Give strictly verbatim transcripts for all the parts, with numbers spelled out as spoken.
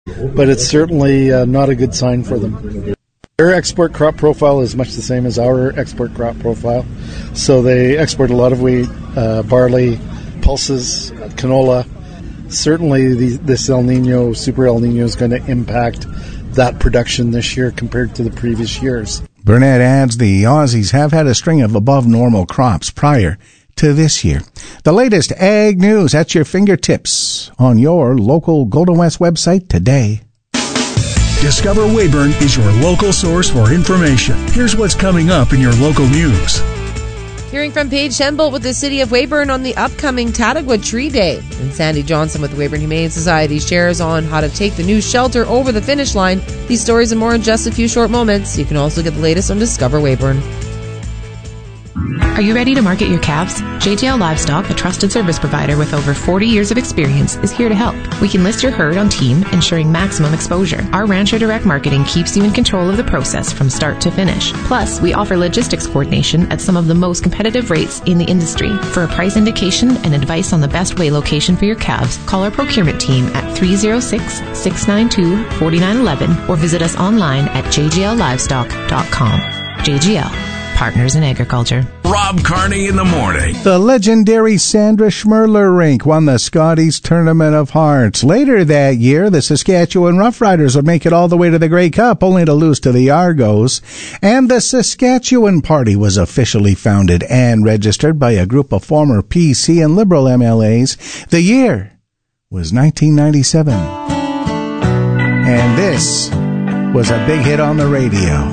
but it's certainly uh, not a good sign for them. Their export crop profile is much the same as our export crop profile. So they export a lot of wheat, uh, barley, pulses, canola. Certainly the, this El Nino, Super El Nino, is going to impact that production this year compared to the previous years. Burnett adds the Aussies have had a string of above-normal crops prior to this year. The latest ag news at your fingertips on your local Golden West website today. Discover Weyburn is your local source for information. Here's what's coming up in your local news. Hearing from Paige Shenbolt with the City of Weyburn on the upcoming Tattagwa Tree Day. And Sandy Johnson with the Weyburn Humane Society shares on how to take the new shelter over the finish line. These stories and more in just a few short moments. You can also get the latest on Discover Weyburn. Are you ready to market your calves? J J L Livestock, a trusted service provider with over forty years of experience, is here to help. We can list your herd on team, ensuring maximum exposure. Our Rancher Direct Marketing keeps you in control of the process from start to finish. Plus, we offer logistics coordination at some of the most competitive rates in the industry. For a price indication and advice on the best way location for your calves, call our procurement team at three oh six, six nine two, four nine one one or visit us online at j j l livestock dot com. J G L. Partners in Agriculture. Rob Carney in the morning. The legendary Sandra Schmerler Rink won the Scotties Tournament of Hearts. Later that year, the Saskatchewan Roughriders would make it all the way to the Grey Cup, only to lose to the Argos. And the Saskatchewan Party was officially founded and registered by a group of former P C and Liberal M L As. The year was nineteen ninety-seven. And this was a big hit on the radio.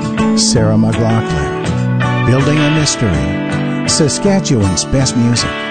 Sarah McLachlan. Building a Mystery, Saskatchewan's best music.